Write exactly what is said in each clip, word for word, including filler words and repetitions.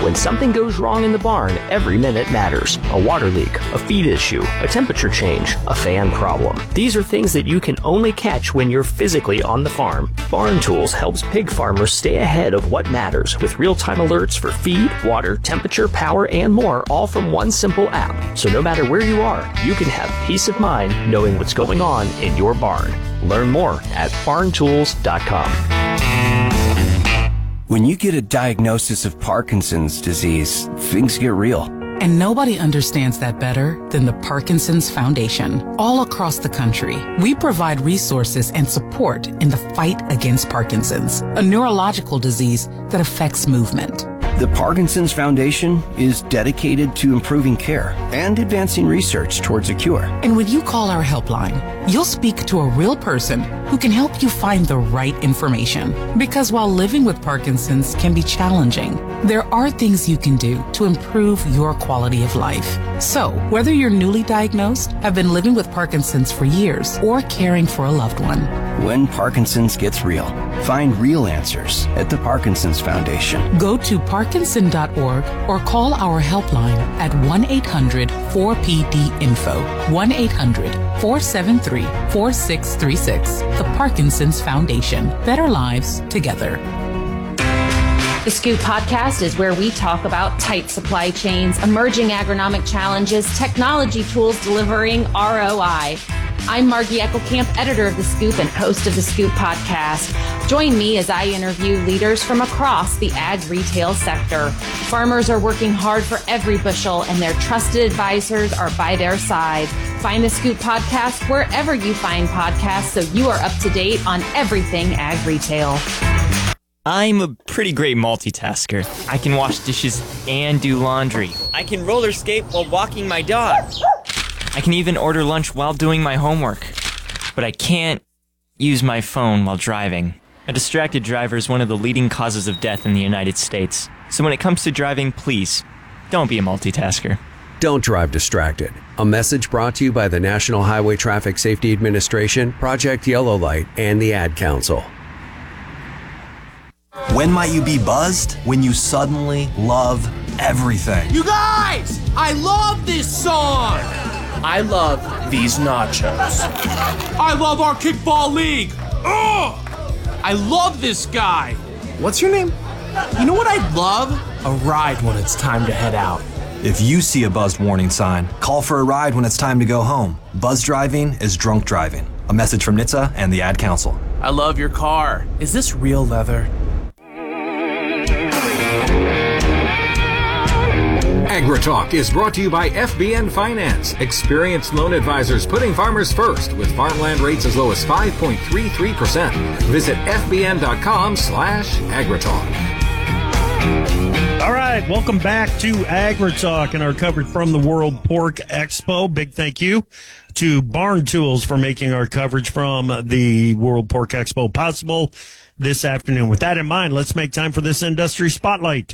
When something goes wrong in the barn, every minute matters. A water leak, a feed issue, a temperature change, a fan problem. These are things that you can only catch when you're physically on the farm. Barn Tools helps pig farmers stay ahead of what matters with real-time alerts for feed, water, temperature, power, and more, all from one simple app. So no matter where you are, you can have peace of mind knowing what's going on in your barn. Learn more at barn tools dot com. When you get a diagnosis of Parkinson's disease, things get real. And nobody understands that better than the Parkinson's Foundation. All across the country, we provide resources and support in the fight against Parkinson's, a neurological disease that affects movement. The Parkinson's Foundation is dedicated to improving care and advancing research towards a cure. And when you call our helpline, you'll speak to a real person who can help you find the right information. Because while living with Parkinson's can be challenging, there are things you can do to improve your quality of life. So, whether you're newly diagnosed, have been living with Parkinson's for years, or caring for a loved one, when Parkinson's gets real, find real answers at the Parkinson's Foundation. Go to parkinson dot org or call our helpline at one eight hundred four P D info, one eight hundred four seven three four six three six. The Parkinson's Foundation. Better lives together. The Scoop Podcast is where we talk about tight supply chains, emerging agronomic challenges, technology tools delivering R O I. I'm Margie Eckelkamp, editor of The Scoop and host of The Scoop Podcast. Join me as I interview leaders from across the ag retail sector. Farmers are working hard for every bushel, and their trusted advisors are by their side. Find The Scoop Podcast wherever you find podcasts so you are up to date on everything ag retail. I'm a pretty great multitasker. I can wash dishes and do laundry. I can roller skate while walking my dog. I can even order lunch while doing my homework. But I can't use my phone while driving. A distracted driver is one of the leading causes of death in the United States. So when it comes to driving, please, don't be a multitasker. Don't drive distracted. A message brought to you by the National Highway Traffic Safety Administration, Project Yellow Light, and the Ad Council. When might you be buzzed? When you suddenly love everything. You guys! I love this song! I love these nachos. I love our kickball league! Ugh! I love this guy! What's your name? You know what I'd love? A ride when it's time to head out. If you see a buzzed warning sign, call for a ride when it's time to go home. Buzz driving is drunk driving. A message from N H T S A and the Ad Council. I love your car. Is this real leather? AgriTalk is brought to you by F B N Finance. Experienced loan advisors putting farmers first with farmland rates as low as five point three three percent. Visit F B N dot com slash AgriTalk. All right, welcome back to AgriTalk and our coverage from the World Pork Expo. Big thank you to Barn Tools for making our coverage from the World Pork Expo possible this afternoon. With that in mind, let's make time for this industry spotlight.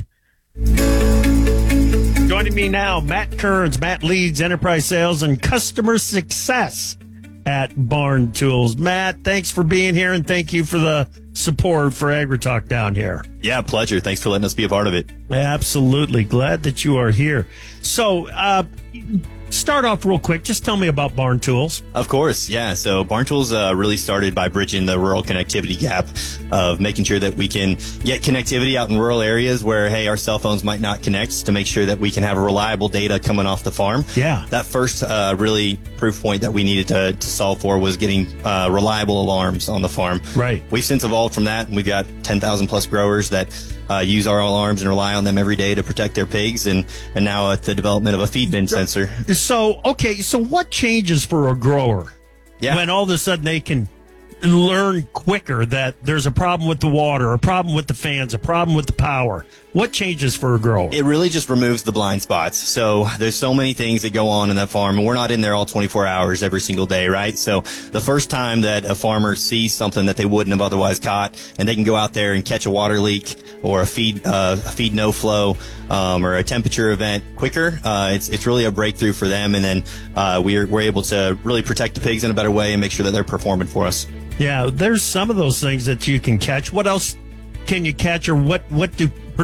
Joining me now, Matt Kearns. Matt leads enterprise sales and customer success at Barn Tools. Matt, thanks for being here, and thank you for the support for AgriTalk down here. Yeah, pleasure. Thanks for letting us be a part of it. Absolutely. Glad that you are here. So, uh, start off real quick. Just tell me about Barn Tools. Of course, yeah. So Barn Tools uh, really started by bridging the rural connectivity gap of making sure that we can get connectivity out in rural areas where, hey, our cell phones might not connect, to make sure that we can have reliable data coming off the farm. Yeah. That first uh, really proof point that we needed to, to solve for was getting uh, reliable alarms on the farm. Right. We've since evolved from that, and we've got ten thousand plus growers that uh, use our alarms and rely on them every day to protect their pigs, and, and now at the development of a feed bin sensor. So, okay, so what changes for a grower yeah. when all of a sudden they can learn quicker that there's a problem with the water, a problem with the fans, a problem with the power? What changes for a grower? It really just removes the blind spots. So there's so many things that go on in that farm, and we're not in there all twenty-four hours every single day, right? So the first time that a farmer sees something that they wouldn't have otherwise caught, and they can go out there and catch a water leak or a feed uh, a feed no flow um, or a temperature event quicker, uh, it's it's really a breakthrough for them. And then uh, we're we're able to really protect the pigs in a better way and make sure that they're performing for us. Yeah, there's some of those things that you can catch. What else can you catch, or what what do